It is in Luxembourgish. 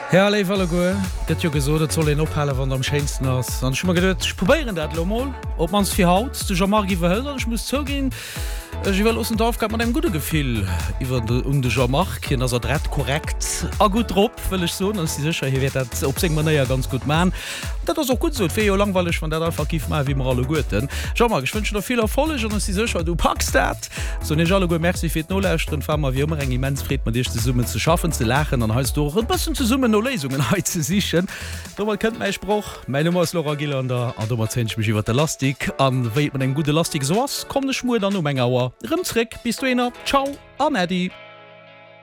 Ja, alle go dat jo gesot zoll en ophalen van am Schesten ass. An schon gedt probieren dat Lomoll, Ob mans fir haut, du mar gi verhëllern, ich muss zogin. Ich will aus dem Dorf gab man ein gute Gefühl über de Jean-Marc hin as dret korrekt a gut drop will ich so die sicher hier wird dat op man ja ganz gut man dat auch gut so langweilig von der verkief mal wie man alle gut Jean-Marc ich wünsche noch viel erfolg und die sicher du packst dat so ne alle merci für nolächten Farmer wie immer immensfried man dich die Summen zu schaffen zu lachen dann heißt du ein bisschen zu Summen no Lesungen he zu sichern du kennt mein Spruch meine Nummer ist Laura Gillander an du mich über der Lastik an we man en gute Lastik sowas komm ne Schmur dann um Menge Rimsrick bist du einer ciao an Eddie